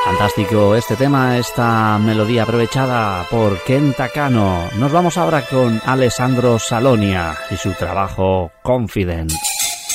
Fantástico este tema, esta melodía aprovechada por Kenta Kano. Nos vamos ahora con Alessandro Salonia y su trabajo Confidence.